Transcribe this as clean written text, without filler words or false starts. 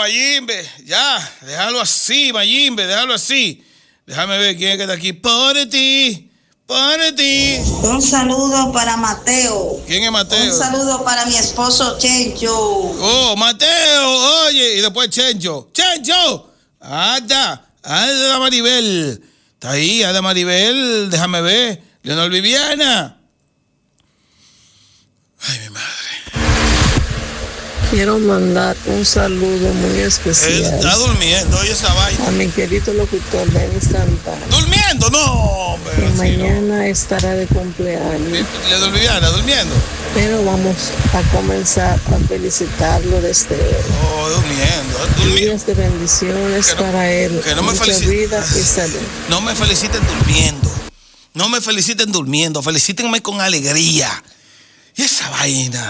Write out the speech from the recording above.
Mayimbe, ya, déjalo así, Mayimbe, déjalo así. Déjame ver quién es que está aquí. Por ti. Un saludo para Mateo. ¿Quién es Mateo? Un saludo para mi esposo Chencho. Oh, Mateo, oye, y después Chencho. ¡Chencho! Ada Maribel. Está ahí, Ada Maribel, déjame ver. Leonor Viviana. Ay, mi madre. Quiero mandar un saludo muy especial. Él está durmiendo, oye esa vaina. A mi querido locutor Benny Santana. ¿Durmiendo? No, hombre. Que mañana estará de cumpleaños. Leonor Viviana, durmiendo. Pero vamos a comenzar a felicitarlo desde él. Oh, durmiendo. Días de bendiciones para él. Que no me mucha vida y salud. No me feliciten durmiendo. No me feliciten durmiendo. Felicítenme con alegría. Y esa vaina.